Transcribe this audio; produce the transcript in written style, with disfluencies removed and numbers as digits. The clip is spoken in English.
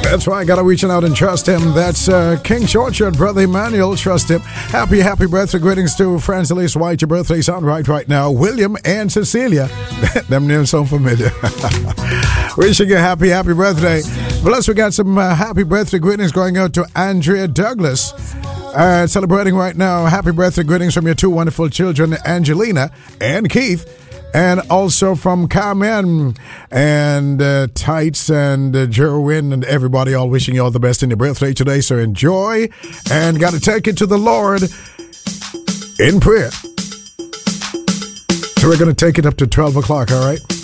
That's right, gotta reach out and trust him. That's King Shortshirt, Brother Emmanuel, trust him. Happy birthday greetings to Francis Elise White. Your birthday sound right now. William and Cecilia. Them names so familiar. Wishing you a happy birthday. Plus, we got some happy birthday greetings going out to Andrea Douglas. Celebrating right now. Happy birthday greetings from your two wonderful children, Angelina and Keith. And also from Carmen and Tights and Jerwin and everybody, all wishing you all the best in your birthday today. So enjoy and got to take it to the Lord in prayer. So we're going to take it up to 12 o'clock, all right?